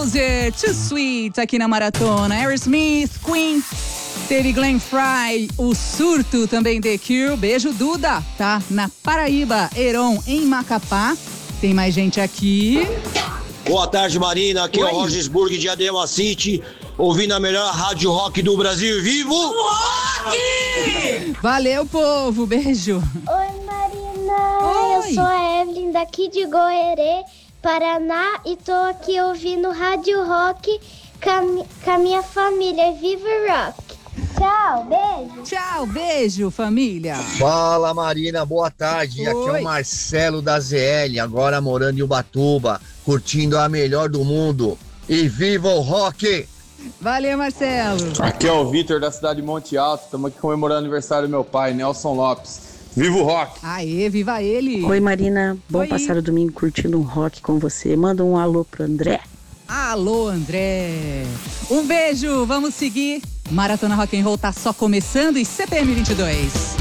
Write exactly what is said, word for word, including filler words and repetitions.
Closer, Too Sweet aqui na Maratona. Aerosmith, Queen, teve Glenn Frey, o Surto, também The Cure. Beijo, Duda, tá? Na Paraíba, Heron, em Macapá. Tem mais gente aqui. Boa tarde, Marina. Aqui Oi. é o Rogersburg de Adema City, ouvindo a melhor rádio rock do Brasil. Vivo rock! Valeu, povo. Beijo. Oi, Marina. Oi. Eu sou a Evelyn daqui de Goerê, Paraná, e tô aqui ouvindo Rádio Rock com a, mi- com a minha família. Viva o rock! Tchau, beijo! Tchau, beijo, família. Fala, Marina, boa tarde. Aqui é Oi. o Marcelo da Z L, agora morando em Ubatuba, curtindo a melhor do mundo. E viva o rock! Valeu, Marcelo. Aqui é o Vitor da cidade de Monte Alto. Estamos aqui comemorando o aniversário do meu pai, Nelson Lopes. Viva o rock! Aê, viva ele. Oi, Marina. Bom Oi. passar o domingo curtindo um rock com você. Manda um alô pro André. Alô, André. Um beijo, vamos seguir. Maratona Rock and Roll tá só começando e C P M vinte e dois.